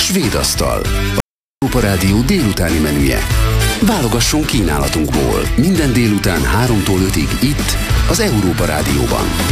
Svéd asztal. Európa Rádió délutáni menüje. Válogasson kínálatunkból. Minden délután 3-tól 5-ig itt, az Európa Rádióban.